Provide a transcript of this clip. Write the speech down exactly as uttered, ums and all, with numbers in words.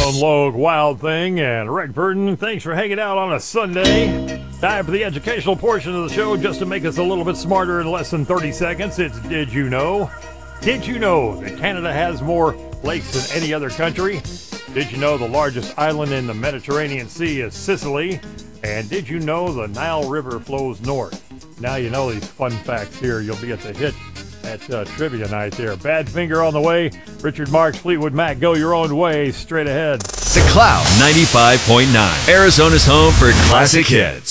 Tone Logue, Wild Thing, and Rick Burton. Thanks for hanging out on a Sunday. Time for the educational portion of the show, just to make us a little bit smarter in less than thirty seconds. It's Did You Know? Did you know that Canada has more lakes than any other country? Did you know the largest island in the Mediterranean Sea is Sicily? And did you know the Nile River flows north? Now you know these fun facts here. You'll be at the hit at uh, trivia night there. Badfinger on the way. Richard Marks, Fleetwood Mac, go your own way. Straight ahead. The Cloud ninety-five point nine, Arizona's home for classic hits.